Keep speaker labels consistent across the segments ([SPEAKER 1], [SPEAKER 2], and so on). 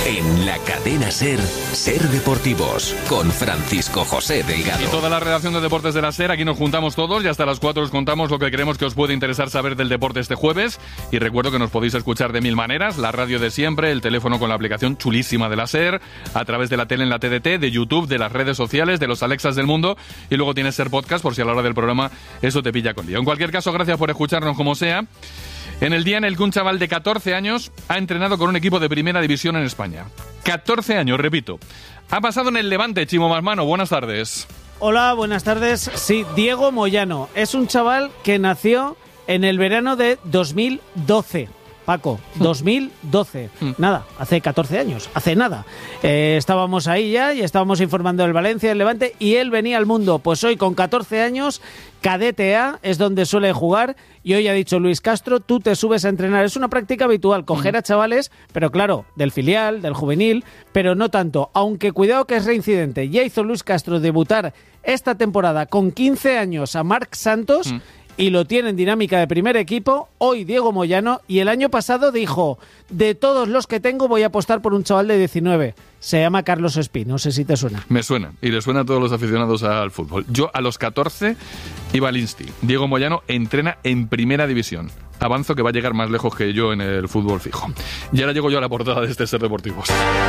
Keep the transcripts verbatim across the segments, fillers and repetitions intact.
[SPEAKER 1] En la cadena SER, SER Deportivos, con Francisco José Delgado.
[SPEAKER 2] Y toda la redacción de Deportes de la SER, aquí nos juntamos todos y hasta las cuatro os contamos lo que creemos que os puede interesar saber del deporte este jueves. Y recuerdo que nos podéis escuchar de mil maneras, la radio de siempre, el teléfono con la aplicación chulísima de la SER, a través de la tele en la T D T, de YouTube, de las redes sociales, de los Alexas del mundo, y luego tienes SER Podcast por si a la hora del programa eso te pilla con lío. En cualquier caso, gracias por escucharnos como sea. En el día en el que un chaval de catorce años ha entrenado con un equipo de primera división en España. catorce años, repito. Ha pasado en el Levante, Chimo Masmano. Buenas tardes.
[SPEAKER 3] Hola, buenas tardes. Sí, Diego Moyano. Es un chaval que nació en el verano de dos mil doce. Paco, dos mil doce. Nada, hace catorce años, hace nada. Eh, estábamos ahí ya y estábamos informando del Valencia, del Levante, y él venía al mundo. Pues hoy, con catorce años, Cadete A es donde suele jugar, y hoy ha dicho Luis Castro, tú te subes a entrenar. Es una práctica habitual, coger a chavales, pero claro, del filial, del juvenil, pero no tanto. Aunque cuidado que es reincidente. Ya hizo Luis Castro debutar esta temporada con quince años a Marc Santos, mm. y lo tiene en dinámica de primer equipo, hoy Diego Moyano, y el año pasado dijo, de todos los que tengo voy a apostar por un chaval de diecinueve. Se llama Carlos Espí, no sé si te suena.
[SPEAKER 2] Me suena, y le suena a todos los aficionados al fútbol. Yo a los catorce iba al Insti. Diego Moyano entrena en primera división. Avanzo que va a llegar más lejos que yo en el fútbol fijo. Y ahora llego yo a la portada de este SER Deportivos.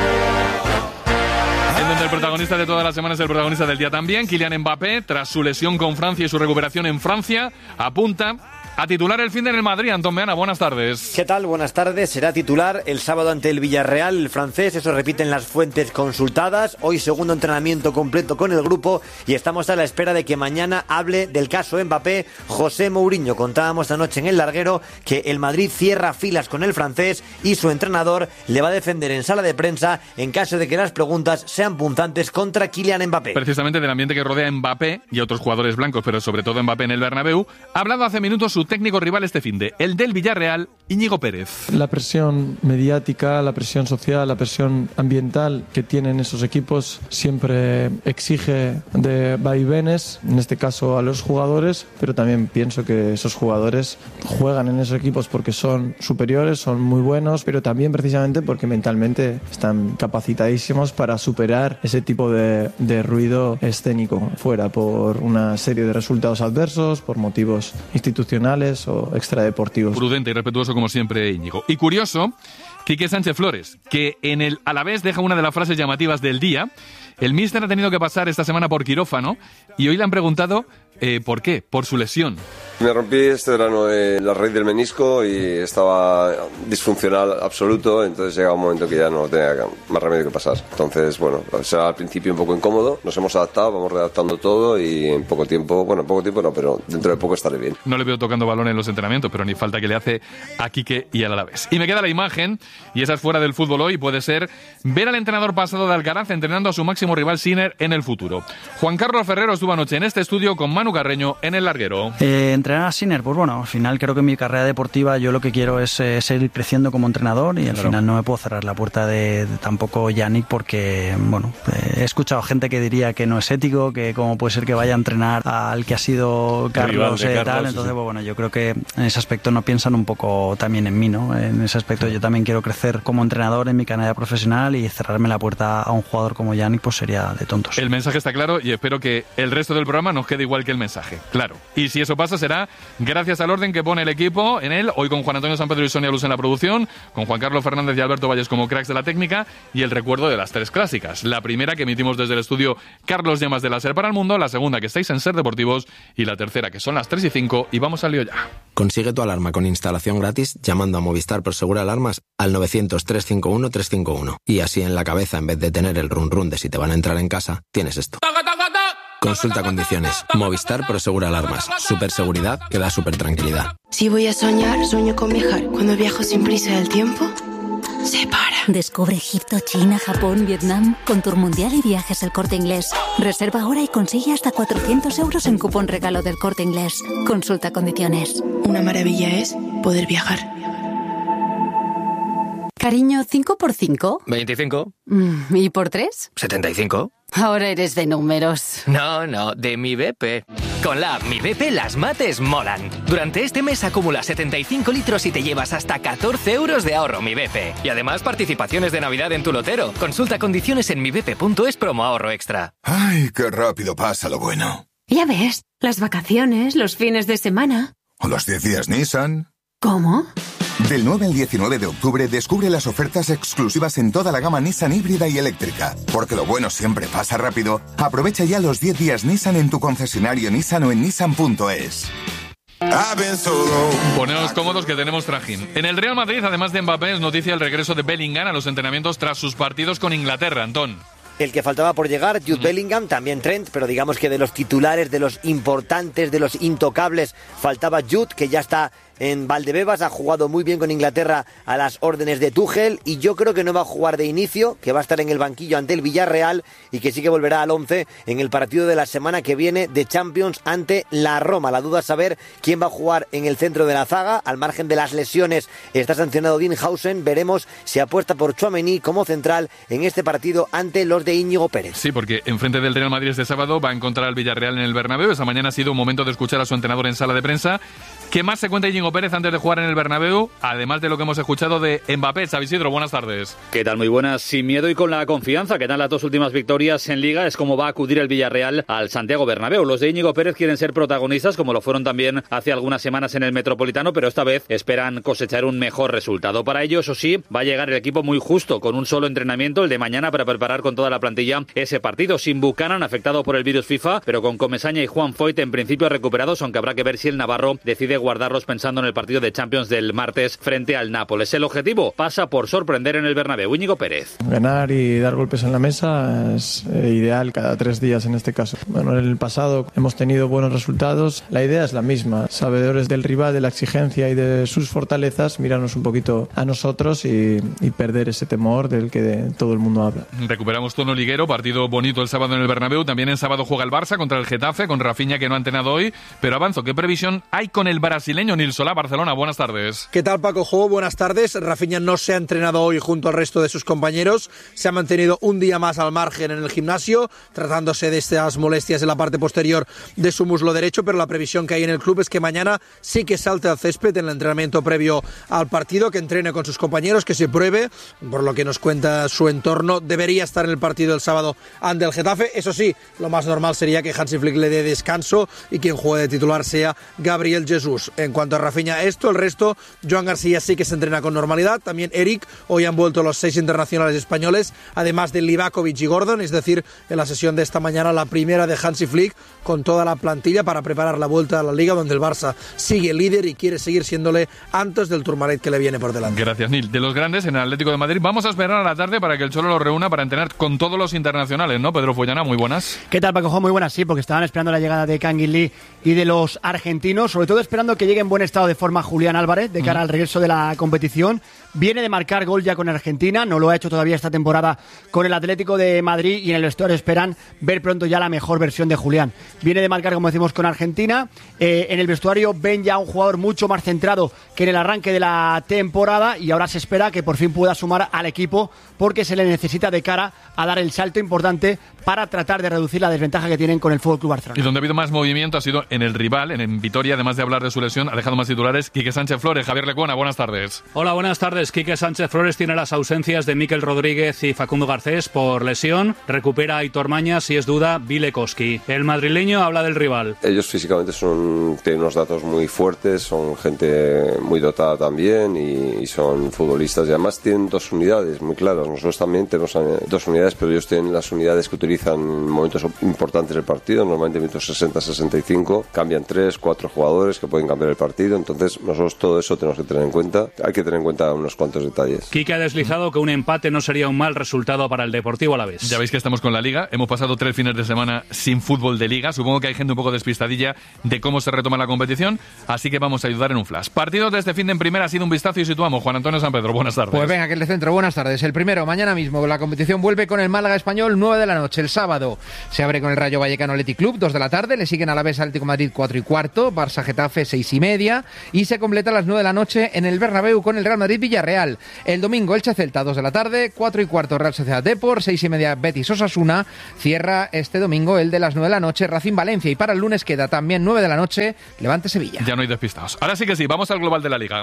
[SPEAKER 2] En donde el protagonista de toda la semana es el protagonista del día también. Kylian Mbappé, tras su lesión con Francia y su recuperación en Francia, apunta a titular el fin de en el Madrid. Antón Meana, buenas tardes.
[SPEAKER 4] ¿Qué tal? Buenas tardes. Será titular el sábado ante el Villarreal, el francés. Eso repiten las fuentes consultadas. Hoy segundo entrenamiento completo con el grupo y estamos a la espera de que mañana hable del caso Mbappé José Mourinho. Contábamos anoche en El Larguero que el Madrid cierra filas con el francés y su entrenador le va a defender en sala de prensa en caso de que las preguntas sean punzantes contra Kylian Mbappé.
[SPEAKER 2] Precisamente del ambiente que rodea a Mbappé y a otros jugadores blancos, pero sobre todo Mbappé en el Bernabéu, ha hablado hace minutos su técnico rival este finde, el del Villarreal, Íñigo Pérez.
[SPEAKER 5] La presión mediática, la presión social, la presión ambiental que tienen esos equipos siempre exige de vaivenes, en este caso a los jugadores, pero también pienso que esos jugadores juegan en esos equipos porque son superiores, son muy buenos, pero también precisamente porque mentalmente están capacitadísimos para superar ese tipo de, de ruido escénico, fuera por una serie de resultados adversos, por motivos institucionales o extradeportivos.
[SPEAKER 2] Prudente y respetuoso como siempre Íñigo. Y curioso, Quique Sánchez Flores, que en el Alavés deja una de las frases llamativas del día. El míster ha tenido que pasar esta semana por quirófano y hoy le han preguntado eh, ¿por qué? Por su lesión.
[SPEAKER 6] Me rompí este verano eh, la raíz del menisco y estaba disfuncional absoluto, entonces llega un momento que ya no tenía más remedio que pasar. Entonces, bueno, será al principio un poco incómodo, nos hemos adaptado, vamos redactando todo y en poco tiempo, bueno, en poco tiempo no, pero dentro de poco estaré bien.
[SPEAKER 2] No le veo tocando balón en los entrenamientos, pero ni falta que le hace a Quique y al Alavés. Y me queda la imagen, y esa es fuera del fútbol hoy, puede ser ver al entrenador pasado de Alcaraz entrenando a su máximo rival Sinner en el futuro. Juan Carlos Ferrero estuvo anoche en este estudio con Manu Carreño en El Larguero.
[SPEAKER 7] Eh, entrenar a Sinner, pues bueno, al final creo que en mi carrera deportiva yo lo que quiero es eh, seguir creciendo como entrenador y al claro. final no me puedo cerrar la puerta de, de tampoco Yannick porque, bueno, eh, he escuchado gente que diría que no es ético, que cómo puede ser que vaya a entrenar al que ha sido Carlos, eh, Carlos tal, entonces sí. pues bueno, yo creo que en ese aspecto no piensan un poco también en mí, ¿no? En ese aspecto yo también quiero crecer como entrenador en mi carrera profesional y cerrarme la puerta a un jugador como Yannick pues sería de tontos.
[SPEAKER 2] El mensaje está claro y espero que el resto del programa nos quede igual que el mensaje, claro. Y si eso pasa será gracias al orden que pone el equipo en él, hoy con Juan Antonio Sampedro y Sonia Luz en la producción, con Juan Carlos Fernández y Alberto Valles como cracks de la técnica y el recuerdo de las tres clásicas. La primera que emitimos desde el estudio Carlos Llamas de la SER para el Mundo, la segunda que estáis en SER Deportivos y la tercera que son las tres y cinco y vamos al lío ya.
[SPEAKER 8] Consigue tu alarma con instalación gratis llamando a Movistar Prosegur Alarmas al novecientos, trescientos cincuenta y uno, trescientos cincuenta y uno y así en la cabeza, en vez de tener el run run de si te van a entrar en casa, tienes esto. Consulta condiciones. Movistar Prosegur Alarmas. Super seguridad que da super tranquilidad.
[SPEAKER 9] Si voy a soñar, sueño con viajar. Cuando viajo sin prisa del tiempo, se para.
[SPEAKER 10] Descubre Egipto, China, Japón, Vietnam con Tour Mundial y Viajes El Corte Inglés. Reserva ahora y consigue hasta cuatrocientos euros en cupón regalo del Corte Inglés. Consulta condiciones.
[SPEAKER 9] Una maravilla es poder viajar.
[SPEAKER 11] Cariño, ¿cinco por cinco?
[SPEAKER 12] veinticinco.
[SPEAKER 11] ¿Y por tres?
[SPEAKER 12] setenta y cinco.
[SPEAKER 11] Ahora eres de números.
[SPEAKER 12] No, no, de mi B P. Con la app Mi B P las mates molan. Durante este mes acumula setenta y cinco litros y te llevas hasta catorce euros de ahorro Mi B P. Y además participaciones de Navidad en tu lotero. Consulta condiciones en mi b p punto es promo ahorro extra.
[SPEAKER 13] Ay, qué rápido pasa lo bueno.
[SPEAKER 11] Ya ves, las vacaciones, los fines de semana.
[SPEAKER 13] ¿O los diez días Nissan?
[SPEAKER 11] ¿Cómo?
[SPEAKER 13] Del nueve al diecinueve de octubre descubre las ofertas exclusivas en toda la gama Nissan híbrida y eléctrica. Porque lo bueno siempre pasa rápido. Aprovecha ya los diez días Nissan en tu concesionario Nissan o en nissan punto es.
[SPEAKER 2] Poneos cómodos que tenemos trajín. En el Real Madrid, además de Mbappé, es noticia el regreso de Bellingham a los entrenamientos tras sus partidos con Inglaterra, Antón.
[SPEAKER 4] El que faltaba por llegar, Jude Bellingham, también Trent, pero digamos que de los titulares, de los importantes, de los intocables, faltaba Jude, que ya está en Valdebebas, ha jugado muy bien con Inglaterra a las órdenes de Tuchel y yo creo que no va a jugar de inicio, que va a estar en el banquillo ante el Villarreal y que sí que volverá al once en el partido de la semana que viene de Champions ante la Roma. La duda es saber quién va a jugar en el centro de la zaga. Al margen de las lesiones está sancionado Dinhausen. Veremos si apuesta por Tchouaméni como central en este partido ante los de Íñigo Pérez.
[SPEAKER 2] Sí, porque enfrente del Real Madrid este sábado va a encontrar al Villarreal en el Bernabéu. Esta mañana ha sido un momento de escuchar a su entrenador en sala de prensa. ¿Qué más se cuenta Íñigo Pérez antes de jugar en el Bernabéu? Además de lo que hemos escuchado de Mbappé. Xavi Isidro, buenas tardes.
[SPEAKER 14] ¿Qué tal? Muy buenas. Sin miedo y con la confianza que dan las dos últimas victorias en Liga es como va a acudir el Villarreal al Santiago Bernabéu. Los de Íñigo Pérez quieren ser protagonistas, como lo fueron también hace algunas semanas en el Metropolitano, pero esta vez esperan cosechar un mejor resultado. Para ello, eso sí, va a llegar el equipo muy justo, con un solo entrenamiento, el de mañana, para preparar con toda la plantilla ese partido. Sin Buchanan, afectado por el virus FIFA, pero con Comesaña y Juan Foyt en principio recuperados, aunque habrá que ver si el navarro decide guardarlos pensando en el partido de Champions del martes frente al Nápoles. El objetivo pasa por sorprender en el Bernabéu. Íñigo Pérez.
[SPEAKER 5] Ganar y dar golpes en la mesa es eh, ideal cada tres días en este caso. Bueno, en el pasado hemos tenido buenos resultados. La idea es la misma. Sabedores del rival, de la exigencia y de sus fortalezas, mirarnos un poquito a nosotros y, y perder ese temor del que de, todo el mundo habla.
[SPEAKER 2] Recuperamos tono liguero, partido bonito el sábado en el Bernabéu. También el sábado juega el Barça contra el Getafe, con Rafinha, que no ha entrenado hoy. Pero avanzo, ¿qué previsión hay con el brasileño Nil Solá? Barcelona, buenas tardes.
[SPEAKER 15] ¿Qué tal, Paco Jo? Buenas tardes. Rafinha no se ha entrenado hoy junto al resto de sus compañeros. Se ha mantenido un día más al margen en el gimnasio, tratándose de estas molestias en la parte posterior de su muslo derecho, pero la previsión que hay en el club es que mañana sí que salte al césped en el entrenamiento previo al partido, que entrene con sus compañeros, que se pruebe. Por lo que nos cuenta su entorno, debería estar en el partido el sábado ante el Getafe. Eso sí, lo más normal sería que Hansi Flick le dé descanso y quien juegue de titular sea Gabriel Jesús. En cuanto a Rafinha, esto, el resto, Joan García sí que se entrena con normalidad, también Eric. Hoy han vuelto los seis internacionales españoles, además de Livakovic y Gordon, es decir, en la sesión de esta mañana la primera de Hansi Flick con toda la plantilla para preparar la vuelta a la Liga, donde el Barça sigue líder y quiere seguir siéndole antes del Tourmalet que le viene por delante.
[SPEAKER 2] Gracias, Nil. De los grandes en el Atlético de Madrid, vamos a esperar a la tarde para que el Cholo lo reúna para entrenar con todos los internacionales, ¿no? Pedro Follana, muy buenas.
[SPEAKER 16] ¿Qué tal, Paco? Muy buenas, sí, porque estaban esperando la llegada de Kangin Lee y de los argentinos, sobre todo esperando que llegue en buen estado de forma Julián Álvarez de cara mm. al regreso de la competición. Viene de marcar gol ya con Argentina, no lo ha hecho todavía esta temporada con el Atlético de Madrid, y en el vestuario esperan ver pronto ya la mejor versión de Julián. Viene de marcar, como decimos, con Argentina. Eh, en el vestuario ven ya un jugador mucho más centrado que en el arranque de la temporada, y ahora se espera que por fin pueda sumar al equipo, porque se le necesita de cara a dar el salto importante para tratar de reducir la desventaja que tienen con el F C Barcelona.
[SPEAKER 2] Y donde ha habido más movimiento ha sido en el rival, en, en Vitoria. Además de hablar de su lesión, ha dejado más titulares Quique Sánchez Flores. Javier Lecuona, buenas tardes.
[SPEAKER 17] Hola, buenas tardes. Quique Sánchez Flores tiene las ausencias de Mikel Rodríguez y Facundo Garcés por lesión. Recupera a Aitor Mañas, si es duda, Vilekowski. El madrileño habla del rival.
[SPEAKER 6] Ellos físicamente son, tienen unos datos muy fuertes, son gente muy dotada también y, y son futbolistas, y además tienen dos unidades muy claras. Nosotros también tenemos dos unidades, pero ellos tienen las unidades que utilizan en momentos importantes del partido, normalmente en minutos sesenta sesenta y cinco, cambian tres, cuatro jugadores que pueden cambiar el partido. Entonces nosotros todo eso tenemos que tener en cuenta. Hay que tener en cuenta unos cuantos detalles.
[SPEAKER 17] Quique ha deslizado que un empate no sería un mal resultado para el Deportivo Alavés.
[SPEAKER 2] Ya veis que estamos con la Liga. Hemos pasado tres fines de semana sin fútbol de Liga. Supongo que hay gente un poco despistadilla de cómo se retoma la competición, así que vamos a ayudar en un flash. Partidos de este fin de en primera, ha sido un vistazo y situamos. Juan Antonio San Pedro, buenas tardes.
[SPEAKER 18] Pues venga, que el de centro, buenas tardes. El primero, mañana mismo, la competición vuelve con el Málaga Español, nueve de la noche. El sábado se abre con el Rayo Vallecano Athletic Club, dos de la tarde. Le siguen Alavés Atlético Madrid, cuatro y cuarto. Barça Getafe, seis y media. Y se completa a las nueve de la noche en el Bernabéu con el Real Madrid-Villarreal. El domingo Elche-Celta, dos de la tarde, cuatro y cuarto Real Sociedad-Depor, seis y media Betis-Osasuna. Cierra este domingo el de las nueve de la noche Racing-Valencia. Y para el lunes queda también nueve de la noche Levante-Sevilla.
[SPEAKER 2] Ya no hay despistados. Ahora sí que sí, vamos al global de la Liga.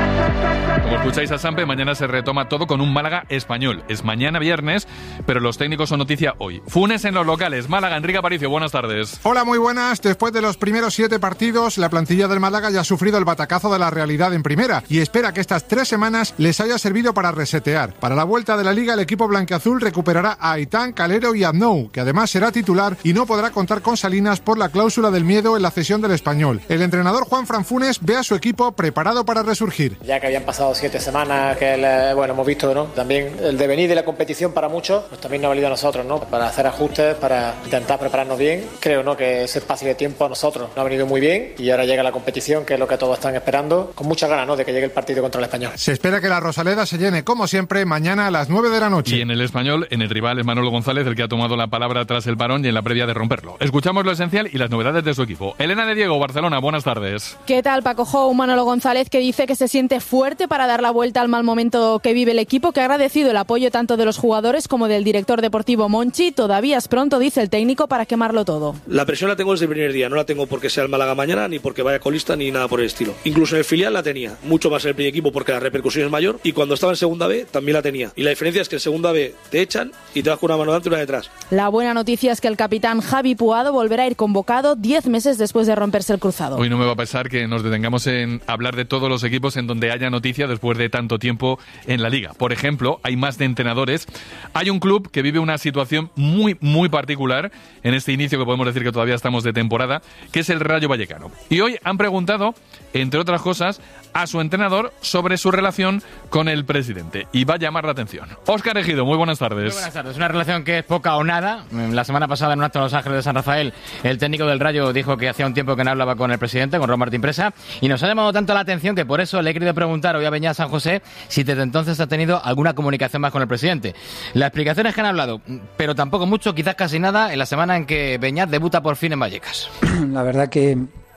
[SPEAKER 2] Como escucháis a Sampe, mañana se retoma todo con un Málaga español. Es mañana viernes, pero los técnicos son noticia hoy. Funes en los locales. Málaga, Enrique Aparicio, buenas tardes.
[SPEAKER 19] Hola, muy buenas. Después de los primeros siete partidos, la plantilla del Málaga ya ha sufrido el batacazo de la realidad en primera y espera que estas tres semanas les haya servido para resetear. Para la vuelta de la Liga, el equipo blanquiazul recuperará a Aitán, Calero y Aznou, que además será titular y no podrá contar con Salinas por la cláusula del miedo en la cesión del español. El entrenador Juanfran Funes ve a su equipo preparado para resurgir.
[SPEAKER 20] Ya que habían pasado siete semanas, que el, bueno, hemos visto, ¿no? También el devenir de la competición para muchos, pues también nos ha valido a nosotros, ¿no? Para hacer ajustes, para intentar prepararnos bien. Creo, ¿no? Que ese espacio de tiempo a nosotros nos ha venido muy bien y ahora llega la competición, que es lo que todos están esperando, con muchas ganas, ¿no? De que llegue el partido contra el Español.
[SPEAKER 19] Se espera que la Rosaleda se llene, como siempre, mañana a las nueve de la noche.
[SPEAKER 2] Y en el Español, en el rival es Manolo González el que ha tomado la palabra tras el parón y en la previa de romperlo. Escuchamos lo esencial y las novedades de su equipo. Elena de Diego, Barcelona, buenas tardes.
[SPEAKER 21] ¿Qué tal, Paco Jou? Manolo González, que dice que se siente fuerte para dar la vuelta al mal momento que vive el equipo, que ha agradecido el apoyo tanto de los jugadores como del director deportivo Monchi. Todavía es pronto, dice el técnico, para quemarlo todo.
[SPEAKER 22] La presión la tengo desde el primer día, no la tengo porque sea el Málaga mañana, ni porque vaya colista, ni nada por el estilo. Incluso en el filial la tenía, mucho más en el primer equipo porque la repercusión es mayor, y cuando estaba en segunda B también la tenía. Y la diferencia es que en segunda B te echan y te vas con una mano delante y una detrás.
[SPEAKER 21] La buena noticia es que el capitán Javi Puado volverá a ir convocado diez meses después de romperse el cruzado.
[SPEAKER 2] Hoy no me va a pesar que nos detengamos en hablar de todos los equipos en donde haya noticia después de tanto tiempo en la Liga. Por ejemplo, hay más de entrenadores. Hay un club que vive una situación muy, muy particular en este inicio, que podemos decir que todavía estamos de temporada, que es el Rayo Vallecano. Y hoy han preguntado, entre otras cosas, a su entrenador sobre su relación con el presidente. Y va a llamar la atención. Óscar Ejido, muy buenas tardes.
[SPEAKER 23] Muy buenas tardes. Una relación que es poca o nada. La semana pasada en un acto en Los Ángeles de San Rafael, el técnico del Rayo dijo que hacía un tiempo que no hablaba con el presidente, con Ron Martín Presa, y nos ha llamado tanto la atención que por eso le he querido preguntar hoy a Beñat San José si desde entonces ha tenido alguna comunicación más con el presidente. La explicación es que han hablado, pero tampoco mucho, quizás casi nada, en la semana en que Beñat debuta por fin en Vallecas.
[SPEAKER 24] La verdad que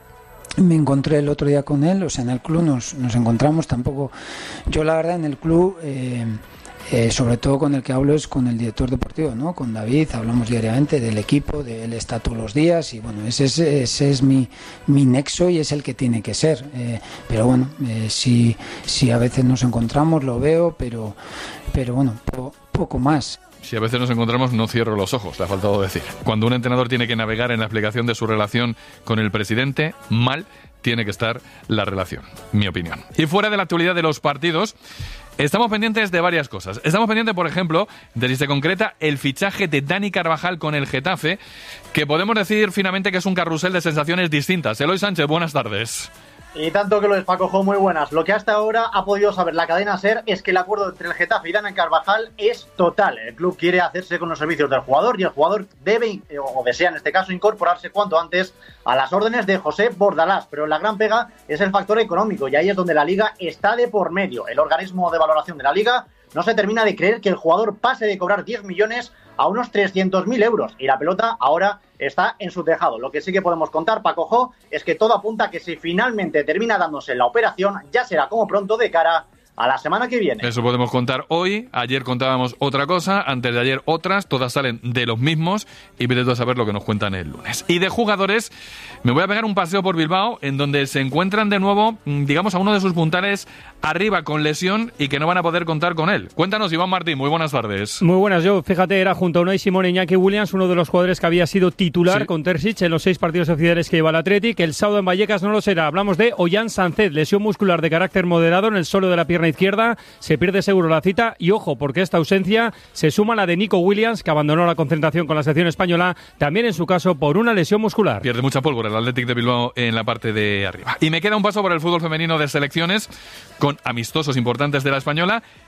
[SPEAKER 24] me encontré el otro día con él, o sea, en el club nos, nos encontramos, tampoco, yo la verdad en el club, eh, eh, sobre todo con el que hablo es con el director deportivo, ¿no? Con David, hablamos diariamente del equipo, de él está todos los días y bueno, ese es, ese es mi, mi nexo y es el que tiene que ser, eh, pero bueno, eh, si, si a veces nos encontramos lo veo, pero, pero bueno, po, poco más.
[SPEAKER 2] Si a veces nos encontramos, no cierro los ojos, le ha faltado decir. Cuando un entrenador tiene que navegar en la explicación de su relación con el presidente, mal tiene que estar la relación, mi opinión. Y fuera de la actualidad de los partidos, estamos pendientes de varias cosas. Estamos pendientes, por ejemplo, de si se concreta el fichaje de Dani Carvajal con el Getafe, que podemos decir finalmente que es un carrusel de sensaciones distintas. Eloy Sánchez, buenas tardes.
[SPEAKER 25] Y tanto que lo despacojó, muy buenas. Lo que hasta ahora ha podido saber la cadena SER es que el acuerdo entre el Getafe y Dani Carvajal es total. El club quiere hacerse con los servicios del jugador y el jugador debe, o desea en este caso, incorporarse cuanto antes a las órdenes de José Bordalás. Pero la gran pega es el factor económico y ahí es donde la Liga está de por medio. El organismo de valoración de la Liga no se termina de creer que el jugador pase de cobrar diez millones a unos trescientos mil euros y la pelota ahora está en su tejado. Lo que sí que podemos contar, Paco Jo, es que todo apunta a que si finalmente termina dándose la operación, ya será como pronto de cara a la semana que viene.
[SPEAKER 2] Eso podemos contar hoy. Ayer contábamos otra cosa, antes de ayer otras, todas salen de los mismos y vete a saber lo que nos cuentan el lunes. Y de jugadores, me voy a pegar un paseo por Bilbao en donde se encuentran de nuevo, digamos, a uno de sus puntales arriba con lesión y que no van a poder contar con él. Cuéntanos, Iván Martín, muy buenas tardes.
[SPEAKER 26] Muy buenas, yo, fíjate, era junto a Unai Simón e Iñaki Williams, uno de los jugadores que había sido titular sí. con Terzic en los seis partidos oficiales que lleva el Athletic. El sábado en Vallecas no lo será. Hablamos de Ollán Sánchez, lesión muscular de carácter moderado en el suelo de la pierna izquierda. Se pierde seguro la cita y ojo, porque esta ausencia se suma a la de Nico Williams, que abandonó la concentración con la selección española, también en su caso por una lesión muscular.
[SPEAKER 2] Pierde mucha pólvora el Athletic de Bilbao en la parte de arriba. Y me queda un paso por el fútbol femenino de selecciones, con amistosos importantes de la española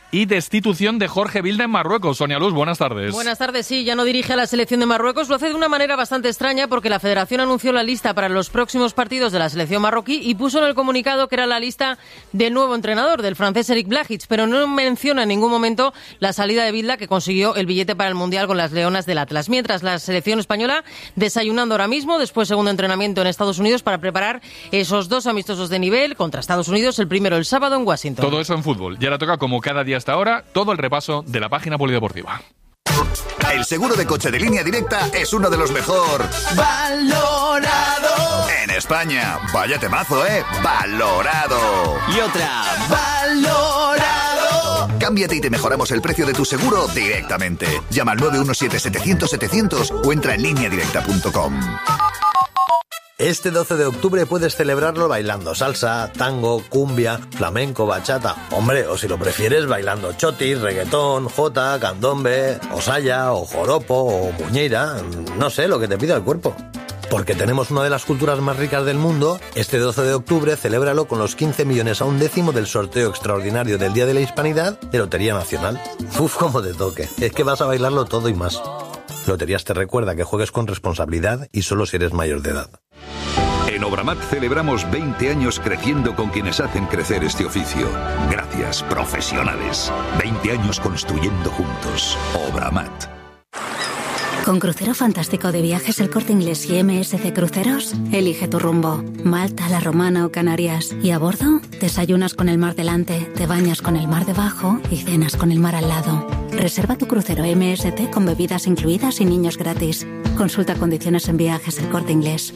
[SPEAKER 2] y destitución de Jorge Vilda en Marruecos. Sonia Luz, buenas tardes.
[SPEAKER 1] Buenas tardes, sí, ya no dirige a la selección de Marruecos. Lo hace de una manera bastante extraña porque la federación anunció la lista para los próximos partidos de la selección marroquí y puso en el comunicado que era la lista del nuevo entrenador, del francés Eric Blajic, pero no menciona en ningún momento la salida de Vilda, que consiguió el billete para el Mundial con las Leonas del Atlas. Mientras la selección española desayunando ahora mismo, después segundo entrenamiento en Estados Unidos para preparar esos dos amistosos de nivel contra Estados Unidos, el primero el sábado en Washington.
[SPEAKER 2] Todo eso en fútbol. Y ahora toca, como cada día hasta ahora, todo el repaso de la página polideportiva.
[SPEAKER 3] El seguro de coche de Línea Directa es uno de los mejor
[SPEAKER 7] valorado
[SPEAKER 3] en España. Vaya temazo, ¿eh? Valorado.
[SPEAKER 7] Y otra, valorado.
[SPEAKER 3] Cámbiate y te mejoramos el precio de tu seguro directamente. Llama al nueve uno siete, setecientos, setecientos o entra en línea directa punto com.
[SPEAKER 8] Este doce de octubre puedes celebrarlo bailando salsa, tango, cumbia, flamenco, bachata. Hombre, o si lo prefieres, bailando chotis, reggaetón, jota, candombe, o saya, o joropo, o muñeira. No sé, lo que te pida el cuerpo. Porque tenemos una de las culturas más ricas del mundo, este doce de octubre celébralo con los quince millones a un décimo del sorteo extraordinario del Día de la Hispanidad de Lotería Nacional. Uf, como te toque. Es que vas a bailarlo todo y más. Loterías te recuerda que juegues con responsabilidad y solo si eres mayor de edad.
[SPEAKER 9] En Obramat celebramos veinte años creciendo con quienes hacen crecer este oficio. Gracias, profesionales. veinte años construyendo juntos. Obramat.
[SPEAKER 10] Con Crucero Fantástico de Viajes El Corte Inglés y M S C Cruceros, elige tu rumbo. Malta, La Romana o Canarias. Y a bordo, desayunas con el mar delante, te bañas con el mar debajo y cenas con el mar al lado. Reserva tu crucero M S T con bebidas incluidas y niños gratis. Consulta condiciones en Viajes El Corte Inglés.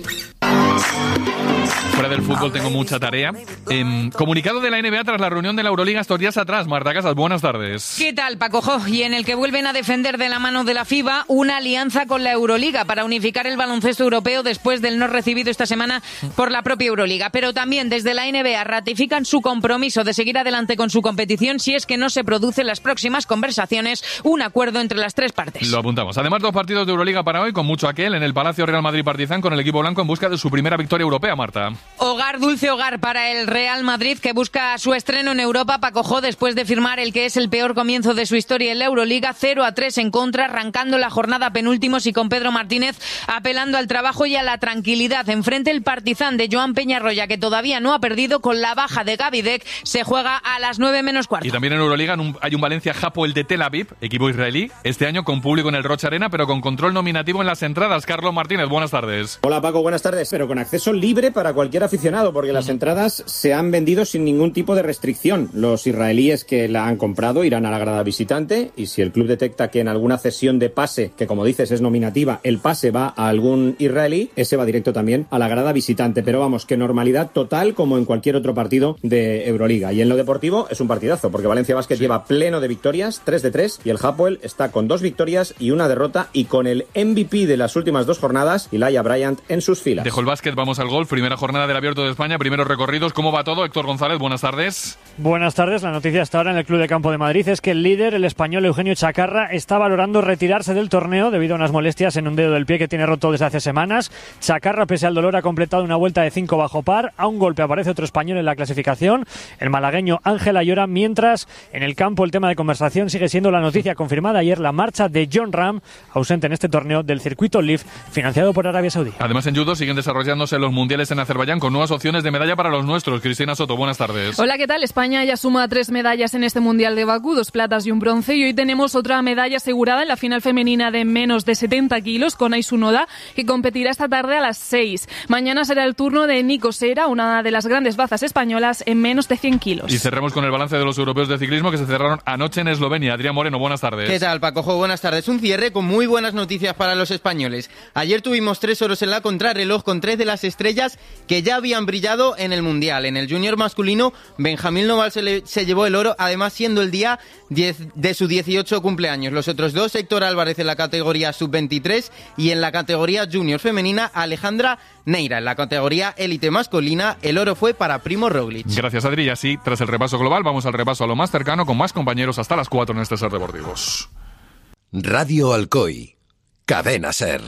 [SPEAKER 2] Fuera del fútbol tengo mucha tarea. Eh, comunicado de la N B A tras la reunión de la Euroliga estos días atrás. Marta Casas, buenas tardes.
[SPEAKER 27] ¿Qué tal, Paco Jo? Y en el que vuelven a defender de la mano de la FIBA una alianza con la Euroliga para unificar el baloncesto europeo después del no recibido esta semana por la propia Euroliga. Pero también desde la N B A ratifican su compromiso de seguir adelante con su competición si es que no se produce en las próximas conversaciones un acuerdo entre las tres partes.
[SPEAKER 2] Lo apuntamos. Además, dos partidos de Euroliga para hoy, con mucho aquel en el Palacio Real Madrid-Partizan con el equipo blanco en busca de su primera victoria europea, Marta.
[SPEAKER 27] Hogar, dulce hogar para el Real Madrid, que busca su estreno en Europa, Paco Jo, después de firmar el que es el peor comienzo de su historia en la Euroliga, cero a tres en contra, arrancando la jornada penúltimos y con Pedro Martínez apelando al trabajo y a la tranquilidad. Enfrente el Partizan de Joan Peñarroya, que todavía no ha perdido, con la baja de Gaby Deck, se juega a las nueve menos cuarto.
[SPEAKER 2] Y también en Euroliga hay un Valencia Hapoel de Tel Aviv, equipo israelí, este año con público en el Rocha Arena, pero con control nominativo en las entradas. Carlos Martínez, buenas tardes.
[SPEAKER 28] Hola Paco, buenas tardes, pero con acceso libre para cualquier aficionado, porque las entradas se han vendido sin ningún tipo de restricción. Los israelíes que la han comprado irán a la grada visitante, y si el club detecta que en alguna cesión de pase, que como dices es nominativa, el pase va a algún israelí, ese va directo también a la grada visitante. Pero vamos, que normalidad total como en cualquier otro partido de Euroliga. Y en lo deportivo es un partidazo, porque Valencia Basket sí. lleva pleno de victorias, tres de tres, y el Hapoel está con dos victorias y una derrota, y con el M V P de las últimas dos jornadas, Elijah Bryant, en sus filas.
[SPEAKER 2] Dejo el básquet, vamos al golf. Primera jornada del Abierto de España, primeros recorridos. ¿Cómo va todo? Héctor González, buenas tardes.
[SPEAKER 26] Buenas tardes. La noticia hasta ahora en el Club de Campo de Madrid es que el líder, el español Eugenio Chacarra, está valorando retirarse del torneo debido a unas molestias en un dedo del pie que tiene roto desde hace semanas. Chacarra, pese al dolor, ha completado una vuelta de cinco bajo par. A un golpe aparece otro español en la clasificación, el malagueño Ángel Ayora, mientras en el campo el tema de conversación sigue siendo la noticia confirmada ayer, la marcha de John Ram, ausente en este torneo del circuito Leaf, financiado por Arabia Saudí.
[SPEAKER 2] Además, en judo siguen desarrollándose los mundiales en Azerbaiyán con nuevas opciones de medalla para los nuestros. Cristina Soto, buenas tardes.
[SPEAKER 29] Hola, ¿qué tal? España ya suma tres medallas en este Mundial de Bakú, dos platas y un bronce, y hoy tenemos otra medalla asegurada en la final femenina de menos de setenta kilos con Aisu Noda, que competirá esta tarde a las seis. Mañana será el turno de Nico Sera, una de las grandes bazas españolas en menos de cien kilos.
[SPEAKER 2] Y cerramos con el balance de los europeos de ciclismo que se cerraron anoche en Eslovenia. Adrián Moreno, buenas tardes.
[SPEAKER 30] ¿Qué tal, Paco Jo? Buenas tardes. Un cierre con muy buenas noticias para los españoles. Ayer tuvimos tres oros en la contrarreloj con tres de las estrellas que ya habían brillado en el Mundial. En el junior masculino, Benjamín Noval se, le, se llevó el oro, además siendo el día diez de su dieciocho cumpleaños. Los otros dos, Héctor Álvarez en la categoría sub veintitrés y en la categoría junior femenina, Alejandra Neira. En la categoría élite masculina, el oro fue para Primo Roglic.
[SPEAKER 2] Gracias, Adri. Y así, tras el repaso global, vamos al repaso a lo más cercano con más compañeros hasta las cuatro en este Ser Deportivos.
[SPEAKER 3] Radio Alcoy, Cadena Ser.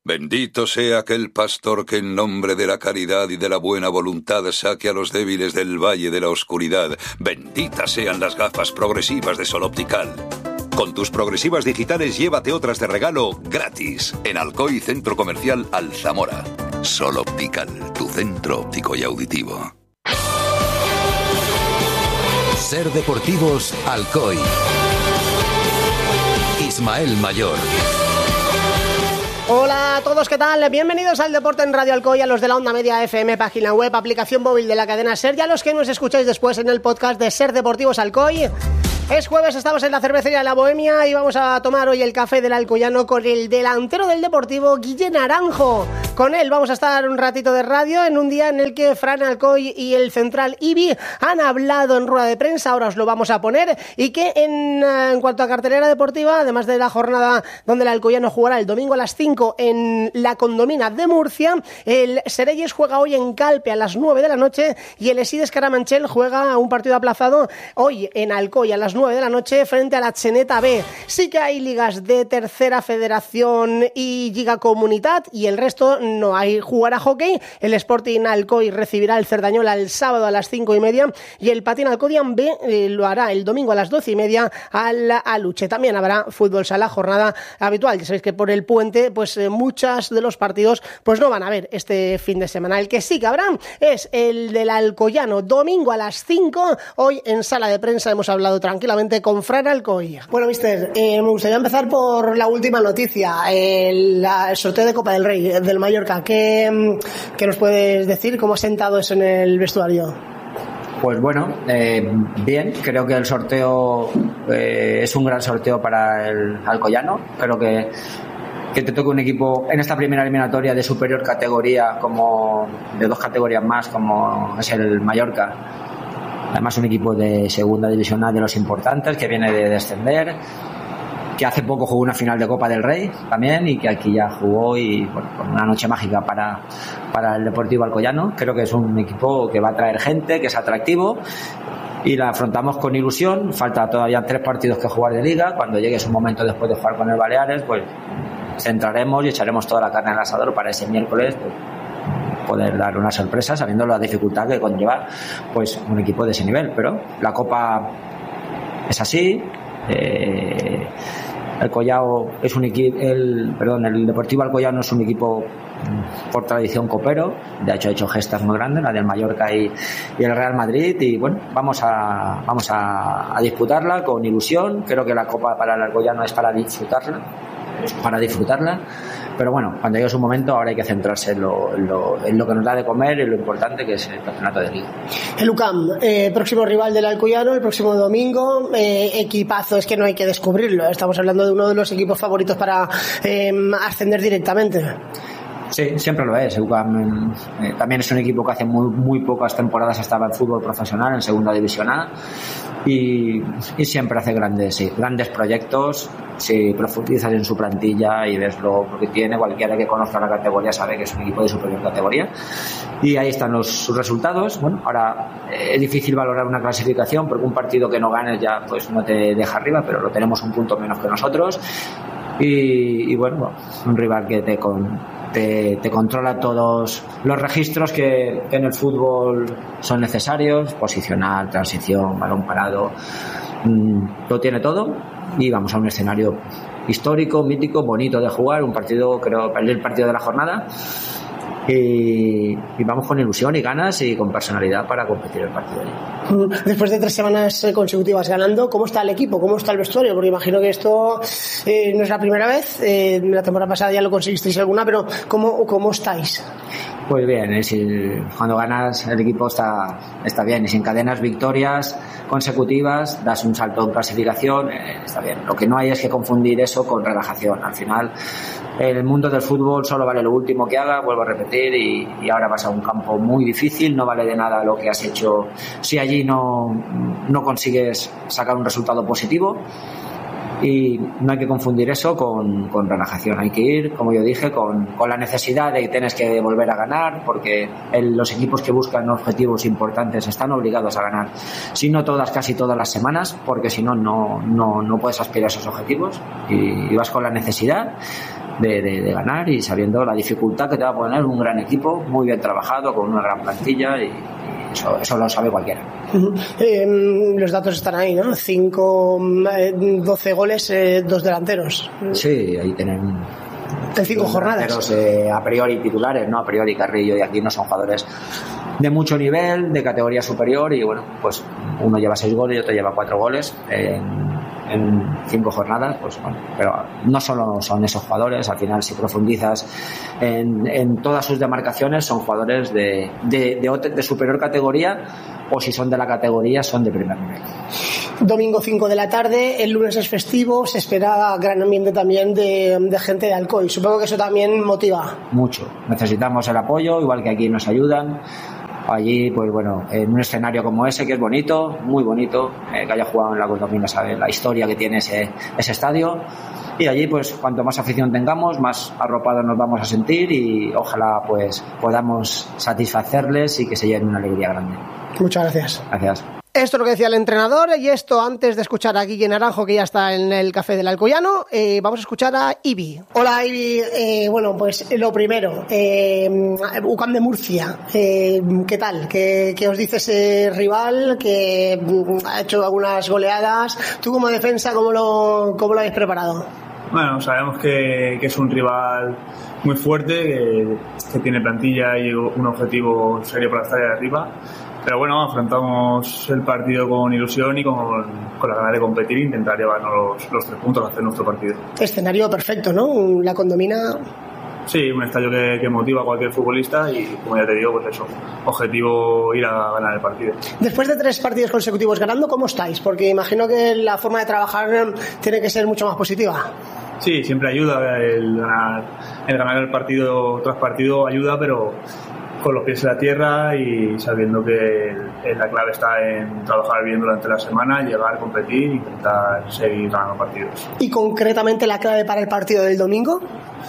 [SPEAKER 9] Bendito sea aquel pastor que en nombre de la caridad y de la buena voluntad saque a los débiles del valle de la oscuridad. Benditas sean las gafas progresivas de Sol Optical. Con tus progresivas digitales llévate otras de regalo gratis en Alcoy Centro Comercial Alzamora. Sol Optical, tu centro óptico y auditivo.
[SPEAKER 4] Ser Deportivos Alcoy. Ismael Mayor.
[SPEAKER 5] Hola a todos, ¿qué tal? Bienvenidos al Deporte en Radio Alcoy, a los de la Onda Media F M, página web, aplicación móvil de la cadena SER, y a los que nos escucháis después en el podcast de Ser Deportivos Alcoy. Es jueves, estamos en la cervecería de La Bohemia y vamos a tomar hoy el café del Alcoyano con el delantero del Deportivo, Guille Naranjo. Con él vamos a estar un ratito de radio en un día en el que Fran Alcoy y el central Ibi han hablado en rueda de prensa, ahora os lo vamos a poner, y que en, en cuanto a cartelera deportiva, además de la jornada donde el Alcoyano jugará el domingo a las cinco en la Condomina de Murcia, el Sereyes juega hoy en Calpe a las nueve de la noche y el Esides Caramanchel juega un partido aplazado hoy en Alcoy a las nueve de la noche frente a la Cheneta B. Sí que hay ligas de Tercera Federación y Lliga Comunitat, y el resto no hay. Jugará hockey, el Sporting Alcoy recibirá el Cerdañola el sábado a las cinco y media y el Patín Alcodian B eh, lo hará el domingo a las doce y media al Aluche. También habrá fútbol sala, jornada habitual. Ya sabéis que por el puente pues eh, muchos de los partidos pues no van a haber este fin de semana. El que sí que habrá es el del Alcoyano, domingo a las cinco. Hoy en sala de prensa hemos hablado tranquilamente con Fran Alcoy. Bueno, mister, eh, me gustaría empezar por la última noticia, el, la, el sorteo de Copa del Rey del Mallorca. ¿Qué, qué nos puedes decir? ¿Cómo ha sentado eso en el vestuario?
[SPEAKER 6] Pues bueno, eh, bien, creo que el sorteo eh, es un gran sorteo para el Alcoyano. Creo que que te toque un equipo en esta primera eliminatoria de superior categoría, como de dos categorías más, como es el Mallorca. Además, un equipo de segunda división A de los importantes, que viene de descender, que hace poco jugó una final de Copa del Rey también, y que aquí ya jugó, y bueno, con una noche mágica para, para el Deportivo Alcoyano. Creo que es un equipo que va a traer gente, que es atractivo, y la afrontamos con ilusión. Falta todavía tres partidos que jugar de liga. Cuando llegue su momento después de jugar con el Baleares, pues centraremos y echaremos toda la carne al asador para ese miércoles pues, poder dar una sorpresa, sabiendo la dificultad que conlleva pues un equipo de ese nivel. Pero la Copa es así. eh, el Collao es un equipo el perdón el Deportivo Alcoyano es un equipo por tradición copero. De hecho ha hecho gestas muy grandes, la del Mallorca y, y el Real Madrid, y bueno, vamos a vamos a, a disputarla con ilusión. Creo que la Copa para el Alcoyano es para disfrutarla para disfrutarla, pero bueno, cuando llegue su momento ahora hay que centrarse en lo, en lo, en lo que nos da de comer y lo importante, que es el campeonato de liga.
[SPEAKER 5] El U C A M, eh, próximo rival del Alcoyano el próximo domingo, eh, equipazo, es que no hay que descubrirlo, estamos hablando de uno de los equipos favoritos para eh, ascender directamente.
[SPEAKER 6] Sí, siempre lo es. El U C A M eh, también es un equipo que hace muy, muy pocas temporadas estaba en fútbol profesional, en segunda división A, y, y siempre hace grandes, sí, grandes proyectos. Si profundizas en su plantilla y ves lo que tiene, cualquiera que conozca la categoría sabe que es un equipo de superior categoría, y ahí están los sus resultados. Bueno, ahora eh, es difícil valorar una clasificación porque un partido que no ganes ya pues no te deja arriba, pero lo tenemos un punto menos que nosotros, y, y bueno, un rival que te con Te, te controla todos los registros que, que en el fútbol son necesarios: posicional, transición, balón parado, mmm, lo tiene todo, y vamos a un escenario histórico, mítico, bonito de jugar, un partido, creo, el partido de la jornada, y, y vamos con ilusión y ganas y con personalidad para competir el partido.
[SPEAKER 5] Después de tres semanas consecutivas ganando, ¿cómo está el equipo? ¿Cómo está el vestuario? Porque imagino que esto eh, no es la primera vez, eh, la temporada pasada ya lo conseguisteis alguna, pero ¿cómo, cómo estáis?
[SPEAKER 6] Pues bien, es decir, cuando ganas el equipo está, está bien, y si encadenas victorias consecutivas, das un salto en clasificación, eh, está bien. Lo que no hay es que confundir eso con relajación. Al final, el mundo del fútbol solo vale lo último que haga, vuelvo a repetir, y, y ahora vas a un campo muy difícil, no vale de nada lo que has hecho si allí no, no consigues sacar un resultado positivo. Y no hay que confundir eso con, con relajación. Hay que ir, como yo dije, con, con la necesidad de que tienes que volver a ganar, porque el, los equipos que buscan objetivos importantes están obligados a ganar, si no todas, casi todas las semanas, porque si no, no, no puedes aspirar a esos objetivos, y, y vas con la necesidad. de, de, de ganar y sabiendo la dificultad que te va a poner un gran equipo, muy bien trabajado, con una gran plantilla y, y eso, eso lo sabe cualquiera.
[SPEAKER 5] Uh-huh. Eh, los datos están ahí, ¿no? cinco, doce goles, eh, dos delanteros.
[SPEAKER 6] Sí, ahí tienen...
[SPEAKER 5] En cinco jornadas.
[SPEAKER 6] Eh, a priori titulares, ¿no? A priori Carrillo y aquí no son jugadores de mucho nivel, de categoría superior y bueno, pues uno lleva seis goles y otro lleva cuatro goles en, en cinco jornadas, pues bueno, pero no solo son esos jugadores, al final si profundizas en, en todas sus demarcaciones son jugadores de, de, de, de superior categoría o si son de la categoría son de primer nivel.
[SPEAKER 5] Domingo cinco de la tarde, el lunes es festivo, se espera gran ambiente también de, de gente de Alcoy. Supongo que eso también motiva.
[SPEAKER 6] Mucho. Necesitamos el apoyo, igual que aquí nos ayudan. Allí, pues bueno, en un escenario como ese, que es bonito, muy bonito, eh, que haya jugado en la Condomina sabe la historia que tiene ese, ese estadio. Y allí, pues cuanto más afición tengamos, más arropados nos vamos a sentir y ojalá pues podamos satisfacerles y que se lleven una alegría grande.
[SPEAKER 5] Muchas gracias.
[SPEAKER 6] Gracias.
[SPEAKER 5] Esto es lo que decía el entrenador y esto antes de escuchar a Guille Naranjo, que ya está en el Café del Alcoyano, eh, vamos a escuchar a Ibi. Hola Ibi, eh, bueno, pues lo primero, eh, U C A M de Murcia, eh, ¿qué tal? ¿Qué, qué os dice ese rival que ha hecho algunas goleadas? ¿Tú como defensa cómo lo, cómo lo habéis preparado?
[SPEAKER 7] Bueno, sabemos que, que es un rival muy fuerte, que, que tiene plantilla y un objetivo serio para estar ahí arriba. Pero bueno, afrontamos el partido con ilusión y con, con la ganas de competir e intentar llevarnos los, los tres puntos a hacer nuestro partido.
[SPEAKER 5] Escenario perfecto, ¿no? La Condomina.
[SPEAKER 7] Sí, un estadio que, que motiva a cualquier futbolista y, como ya te digo, pues eso, objetivo ir a ganar el partido.
[SPEAKER 5] Después de tres partidos consecutivos ganando, ¿cómo estáis? Porque imagino que la forma de trabajar tiene que ser mucho más positiva.
[SPEAKER 7] Sí, siempre ayuda el ganar, el ganar el partido tras partido ayuda, pero con los pies en la tierra y sabiendo que la clave está en trabajar bien durante la semana, llegar, competir e intentar seguir ganando partidos.
[SPEAKER 5] ¿Y concretamente la clave para el partido del domingo?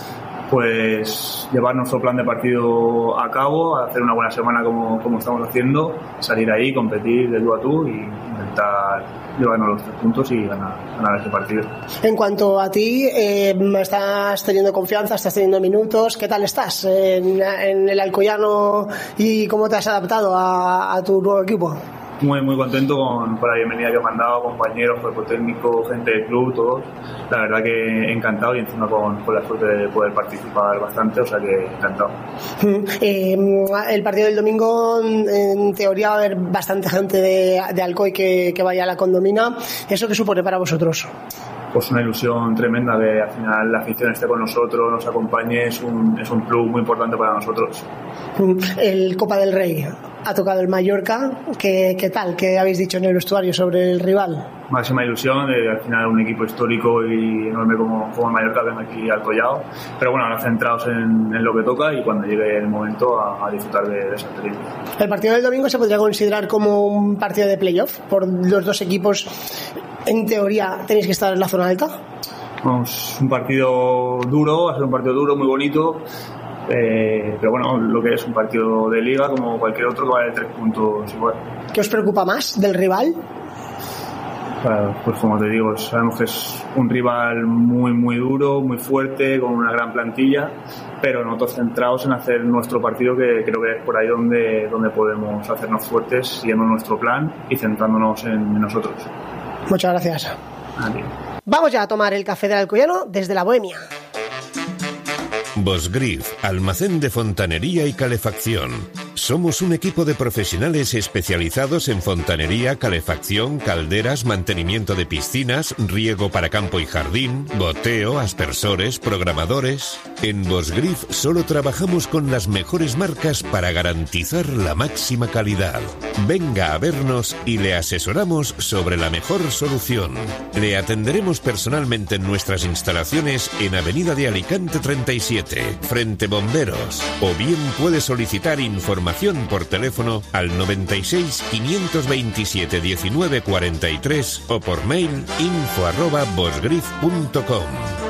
[SPEAKER 7] Pues llevar nuestro plan de partido a cabo, hacer una buena semana como, como estamos haciendo, salir ahí, competir de tú a tú y intentar llevarnos los tres puntos y ganar, ganar ese partido.
[SPEAKER 5] En cuanto a ti, eh, estás teniendo confianza, estás teniendo minutos, ¿qué tal estás en, en el Alcoyano y cómo te has adaptado a, a tu nuevo equipo?
[SPEAKER 7] Muy, muy contento con, con la bienvenida que me han dado, compañeros, cuerpo técnico, gente del club, todos. La verdad que encantado y encima con, con la suerte de poder participar bastante, o sea que encantado.
[SPEAKER 5] Eh, el partido del domingo, en teoría va a haber bastante gente de, de Alcoy que, que vaya a la Condomina. ¿Eso qué supone para vosotros?
[SPEAKER 7] Pues una ilusión tremenda que al final la afición esté con nosotros, nos acompañe, es un, es un club muy importante para nosotros.
[SPEAKER 5] El Copa del Rey ha tocado el Mallorca. ¿Qué, qué tal? ¿Qué habéis dicho en el vestuario sobre el rival?
[SPEAKER 7] Máxima ilusión, de, al final un equipo histórico y enorme como, como el Mallorca, ven aquí al Collao, pero bueno, ahora centrados en, en lo que toca y cuando llegue el momento a, a disfrutar de, de esa experiencia.
[SPEAKER 5] ¿El partido del domingo se podría considerar como un partido de playoff? Por los dos equipos, en teoría, tenéis que estar en la zona alta.
[SPEAKER 7] Vamos, un partido duro, va a ser un partido duro, muy bonito. Eh, pero bueno, lo que es un partido de liga como cualquier otro que vale tres puntos igual.
[SPEAKER 5] ¿Qué os preocupa más del rival?
[SPEAKER 7] Claro, pues como te digo, sabemos que es un rival muy muy duro, muy fuerte, con una gran plantilla, pero nosotros centrados en hacer nuestro partido, que creo que es por ahí donde, donde podemos hacernos fuertes, siguiendo nuestro plan y centrándonos en, en nosotros.
[SPEAKER 5] Muchas gracias.
[SPEAKER 7] Adiós.
[SPEAKER 5] Vamos ya a tomar el café del Alcoyano desde la Bohemia.
[SPEAKER 11] Bosgrif, almacén de fontanería y calefacción. Somos un equipo de profesionales especializados en fontanería, calefacción, calderas, mantenimiento de piscinas, riego para campo y jardín, goteo, aspersores, programadores. En Bosgrif solo trabajamos con las mejores marcas para garantizar la máxima calidad. Venga a vernos y le asesoramos sobre la mejor solución. Le atenderemos personalmente en nuestras instalaciones en Avenida de Alicante treinta y siete. Frente Bomberos, o bien puede solicitar información por teléfono al noventa y seis, quinientos veintisiete, diecinueve cuarenta y tres o por mail info arroba bosgrif punto com.